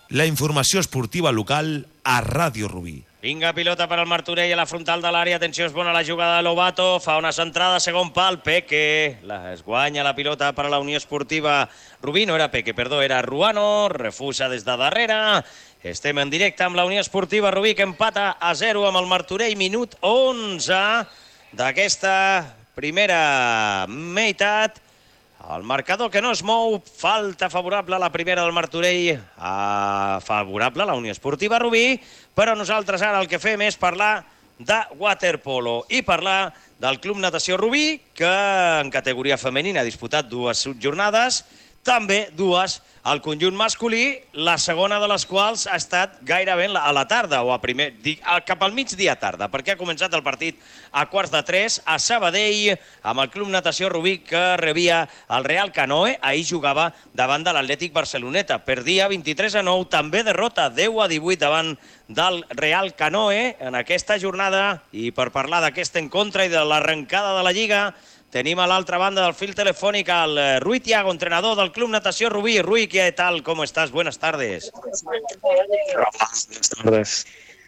La informació esportiva local a Ràdio Rubí. Vinga, pilota per al Martorell a la frontal de l'àrea. Atenció, és bona la jugada de Lobato. Fa una centrada, segon pal. Peque. Es guanya la pilota per a la Unió Esportiva Rubí. No era Peque, perdó, era Ruano. Refusa des de darrere. Estem en directe amb la Unió Esportiva Rubí, que empata a 0 amb el Martorell. Minut 11 d'aquesta primera meitat. El marcador que no es mou, falta favorable a la primera del Martorell, favorable a la Unió Esportiva Rubí, però nosaltres ara el que fem és parlar de waterpolo i parlar del Club Natació Rubí, que en categoria femenina ha disputat 2 jornades, també 2 al conjunt masculí, la segona de les quals ha estat gairebé a la tarda, o cap al migdia tarda, perquè ha començat el partit a 2:45 a Sabadell, amb el Club Natació Rubí, que rebia el Real Canoe. Ahir jugava davant de l'Atlètic Barceloneta. Perdia 23-9, també derrota 10-18 davant del Real Canoe en aquesta jornada. I per parlar d'aquest encontre i de l'arrencada de la Lliga, tenim a l'altra banda del fil telefònic al Rui Tiago, entrenador del Club Natació Rubí. Rui, ¿qué tal? ¿Cómo estás? Buenas tardes. Buenas tardes.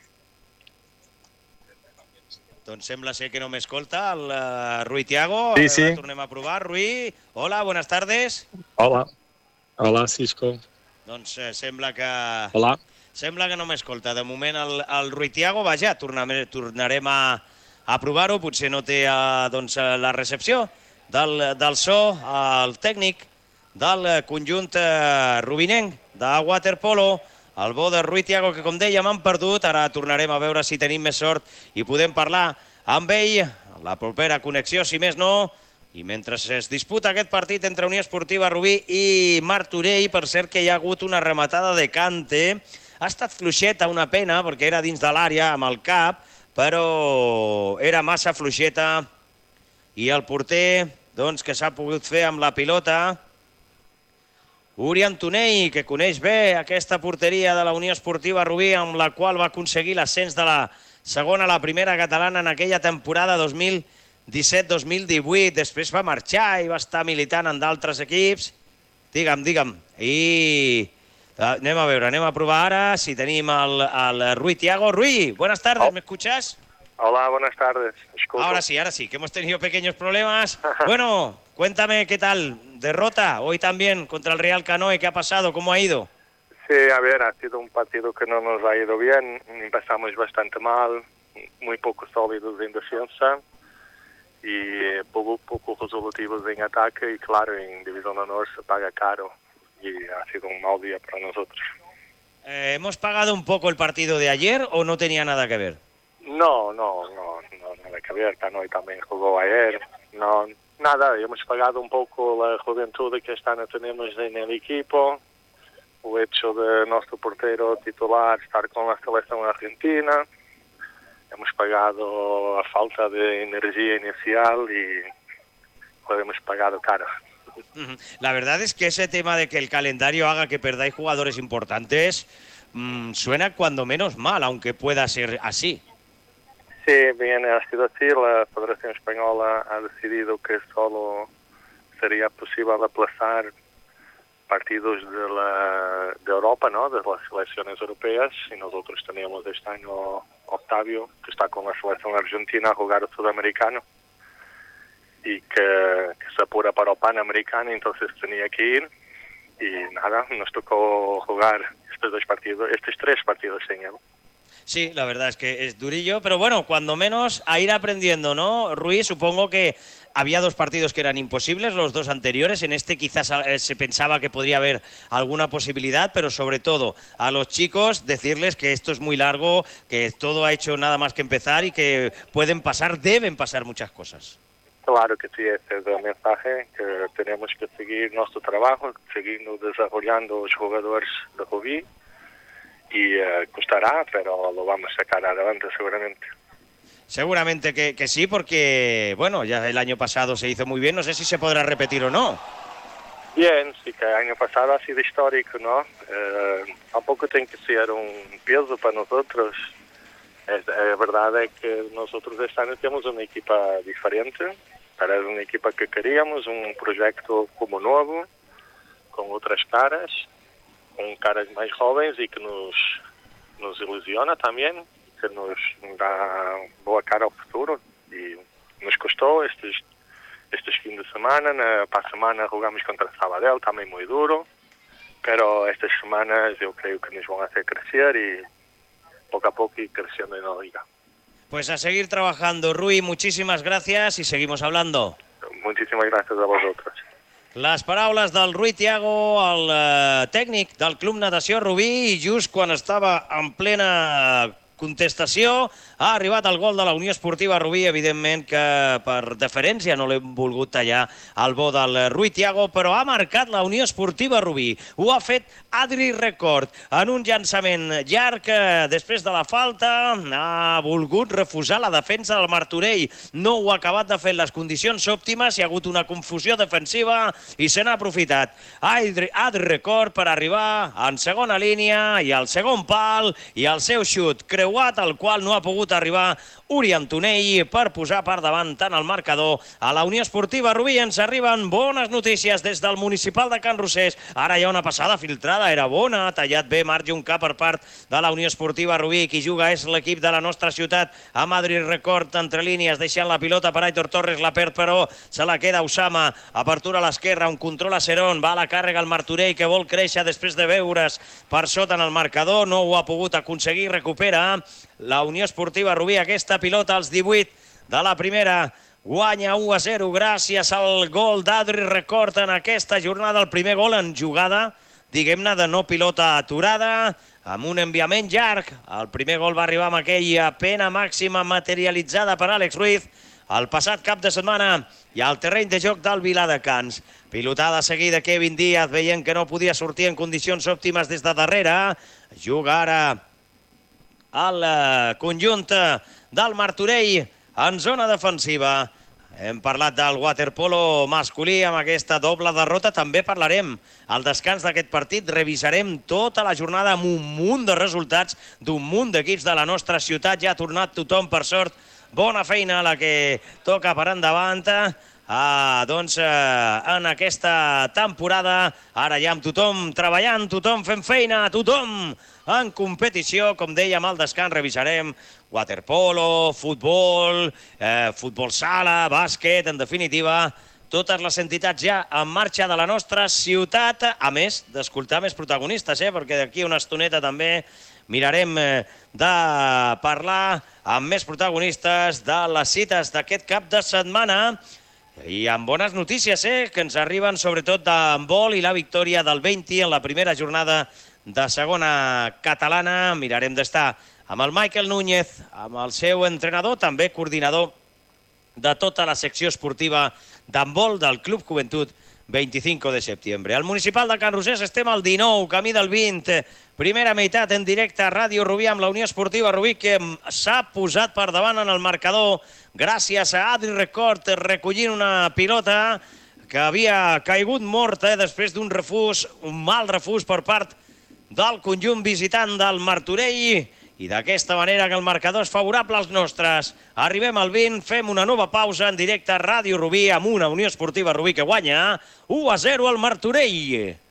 Doncs sembla ser que no m'escolta el Rui Tiago. Sí, sí. Tornem a provar. Rui, hola, buenas tardes. Hola. Hola, Cisco. Doncs sembla que... Hola. Sembla que no m'escolta. De moment el Rui Tiago, vaja, tornarem a provar-ho. Potser no té doncs, la recepció del so, el tècnic del conjunt rubinenc de waterpolo, el bo de Rui Tiago, que com dèiem han perdut. Ara tornarem a veure si tenim més sort i podem parlar amb ell. La propera connexió, si més no. I mentre es disputa aquest partit entre Unió Esportiva Rubí i Martorell, per cert que hi ha hagut una rematada de cante. Ha estat fluixeta, una pena, perquè era dins de l'àrea amb el cap, però era massa fluixeta. I el porter, doncs, que s'ha pogut fer amb la pilota, Uri Antonell, que coneix bé aquesta porteria de la Unió Esportiva Rubí, amb la qual va aconseguir l'ascens de la segona a la primera catalana en aquella temporada 2017-2018. Després va marxar i va estar militant en d'altres equips. Digue'm. I anem a veure, anem a provar ara si tenim el Rui Tiago. Rui, buenas tardes, ¿me escuchas? Hola, buenas tardes. Escucho. Ahora sí, que hemos tenido pequeños problemas. Bueno, cuéntame qué tal. Derrota hoy también contra el Real Canoe. ¿Qué ha pasado? ¿Cómo ha ido? Sí, a ver, ha sido un partido que no nos ha ido bien. Empezamos bastante mal, muy poco sólidos en defensa y poco resolutivos en ataque. Y claro, en División de Honor se paga caro y ha sido un mal día para nosotros. ¿Hemos pagado un poco el partido de ayer o no tenía nada que ver? No, nada que ver. Canoe también jugó ayer. No, nada, hemos pagado un poco la juventud que este año tenemos en el equipo, el hecho de nuestro portero titular estar con la selección argentina. Hemos pagado a falta de energía inicial y lo hemos pagado caro. La verdad es que ese tema de que el calendario haga que perdáis jugadores importantes suena cuando menos mal, aunque pueda ser así. Sí, bien, ha sido así. La Federación Española ha decidido que solo sería posible aplazar partidos de Europa, ¿no? De las selecciones europeas. Y nosotros teníamos este año Octavio, que está con la selección argentina a jugar el sudamericano. Y que se apura para el Panamericano, entonces tenía que ir. Y nada, nos tocó jugar estos 3 partidos sin él. Sí, la verdad es que es durillo, pero bueno, cuando menos a ir aprendiendo, ¿no? Ruiz, supongo que había 2 partidos que eran imposibles, los 2 anteriores. En este quizás se pensaba que podría haber alguna posibilidad, pero sobre todo a los chicos decirles que esto es muy largo, que todo ha hecho nada más que empezar y que deben pasar muchas cosas. Claro que sí, ese es el mensaje, que tenemos que seguir nuestro trabajo, seguir desarrollando los jugadores de Rubí. Y costará, pero lo vamos a sacar adelante seguramente. Seguramente que sí, porque bueno, ya el año pasado se hizo muy bien, no sé si se podrá repetir o no. Bien, sí que el año pasado ha sido histórico, ¿no? Tampoco tiene que ser un peso para nosotros. La verdad es que nosotros este año tenemos una equipa diferente, pero es una equipa que queríamos, un proyecto como nuevo, con otras caras. con caras más jóvenes y que nos ilusiona también, que nos da boa cara ao futuro. E nos custou estes fins de semana. Para a semana jogamos contra Sabadell, também muito duro, pero estas semanas eu creio que nos vão hacer crecer y poco a poco ir creciendo en la liga. Pues a seguir trabajando, Rui, muchísimas gracias y seguimos hablando. Muchísimas gracias a vosotros. Les paraules del Rui Thiago, el tècnic del Club Natació Rubí, i just quan estava en plena contestació ha arribat el gol de la Unió Esportiva Rubí. Evidentment que per deferència no l'hem volgut tallar el bo del Rui Thiago, però ha marcat la Unió Esportiva Rubí. Ho ha fet Adri Record en un llançament llarg. Després de la falta ha volgut refusar la defensa del Martorell. No ho ha acabat de fer en les condicions òptimes, hi ha hagut una confusió defensiva i se n'ha aprofitat Adri Record per arribar en segona línia i al segon pal i el seu xut creuat, al qual no ha pogut arribar Uri Antonell per posar per davant tant el marcador a la Unió Esportiva Rubí. Ens arriben bones notícies des del municipal de Can Rosés. Ara hi ha una passada filtrada, era bona, ha tallat bé Marc Juncà per part de la Unió Esportiva Rubí. Qui juga és l'equip de la nostra ciutat, a Madrid Record entre línies, deixant la pilota per Aitor Torres, la perd però se la queda Usama, apertura a l'esquerra, un control a Serón, va a la càrrega el Martorell que vol créixer després de veure's per sota en el marcador, no ho ha pogut aconseguir, recupera la Unió Esportiva Rubí aquesta pilota als 18 de la primera. Guanya 1-0 gràcies al gol d'Adri Record en aquesta jornada. El primer gol en jugada, diguem-ne, de no pilota aturada, amb un enviament llarg. El primer gol va arribar amb aquella pena màxima materialitzada per Àlex Ruiz el passat cap de setmana i al terreny de joc del Viladecans. Pilotada seguida Kevin Díaz, veient que no podia sortir en condicions òptimes des de darrere. Juga ara al conjunt del Martorell en zona defensiva. Hem parlat del waterpolo masculí amb aquesta doble derrota. També parlarem al descans d'aquest partit. Revisarem tota la jornada amb un munt de resultats d'un munt d'equips de la nostra ciutat. Ja ha tornat tothom, per sort. Bona feina la que toca per endavant. En aquesta temporada. Ara ja amb tothom treballant, tothom fent feina, tothom en competició. Com dèiem, al descans revisarem waterpolo, futbol, futbol sala, bàsquet, en definitiva, totes les entitats ja en marxa de la nostra ciutat, a més d'escoltar més protagonistes, perquè d'aquí una estoneta també mirarem de parlar amb més protagonistes de les cites d'aquest cap de setmana. I amb bones notícies, que ens arriben sobretot d'handbol i la victòria del 20 en la primera jornada de segona catalana. Mirarem d'estar amb el Michael Núñez, amb el seu entrenador, també coordinador de tota la secció esportiva d'handbol del Club Joventut 25 de setembre. Al municipal de Can Rosés estem al 19, camí del 20. Primera meitat en directe a Ràdio Rubí amb la Unió Esportiva Rubí, que s'ha posat per davant en el marcador gràcies a Adri Record recollint una pilota que havia caigut morta després d'un refús, un mal refús per part del conjunt visitant del Martorell. I d'aquesta manera que el marcador és favorable als nostres. Arribem al 20, fem una nova pausa en directe a Ràdio Rubí amb una Unió Esportiva Rubí que guanya 1-0 al Martorell.